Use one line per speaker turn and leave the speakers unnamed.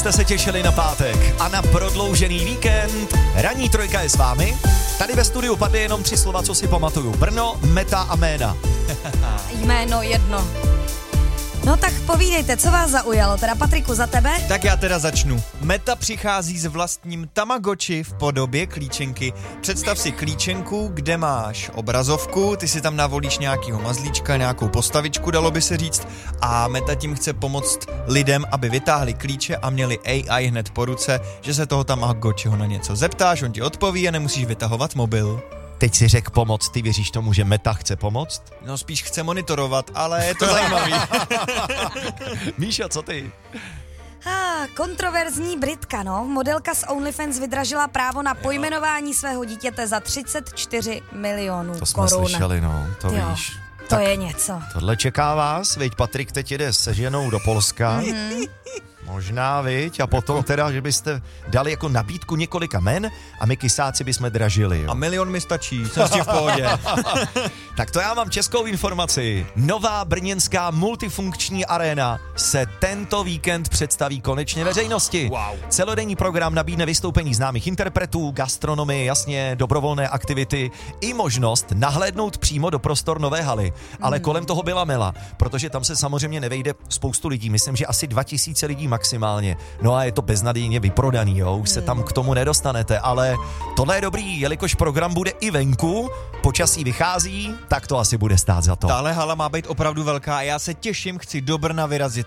jste se těšili na pátek a na prodloužený víkend. Ranní trojka je s vámi. Tady ve studiu padly jenom 3 slova, co si pamatuju. Brno, Meta a Ména.
Jméno jedno. No tak povídejte, co vás zaujalo, teda Patriku, za tebe?
Tak já teda začnu. Meta přichází s vlastním Tamagotchi v podobě klíčenky. Představ si klíčenku, kde máš obrazovku, ty si tam navolíš nějakýho mazlíčka, nějakou postavičku, dalo by se říct, a Meta tím chce pomoct lidem, aby vytáhli klíče a měli AI hned po ruce, že se toho Tamagotchiho na něco zeptáš, on ti odpoví a nemusíš vytahovat mobil.
Teď si řekl pomoct, ty věříš tomu, že Meta chce pomoct?
No spíš chce monitorovat, ale je to zajímavý.
Míša, co ty?
Kontroverzní Britka, no. Modelka z OnlyFans vydražila právo na pojmenování svého dítěte za 34 milionů korun.
To jsme slyšeli, no, to
jo,
víš.
To je něco.
Tohle čeká vás, viď, Patrik teď jede se ženou do Polska. Možná, viď, a potom teda, že byste dali jako nabídku několika men a my kysáci bychom dražili, jo.
A 1 milion mi stačí, jsem s tím v pohodě.
Tak to já mám českou informaci. Nová brněnská multifunkční aréna se tento víkend představí konečně veřejnosti.
Wow.
Celodenní program nabídne vystoupení známých interpretů, gastronomii, jasně, dobrovolné aktivity i možnost nahlédnout přímo do prostor nové haly. Ale kolem toho byla mela, protože tam se samozřejmě nevejde spoustu lidí. Myslím, že asi 2000 lidí maximálně. No a je to beznadějně vyprodaný, jo. Už se tam k tomu nedostanete, ale tohle je dobrý, jelikož program bude i venku, počasí vychází, tak to asi bude stát za to.
Tahle hala má být opravdu velká a já se těším, chci do Brna vyrazit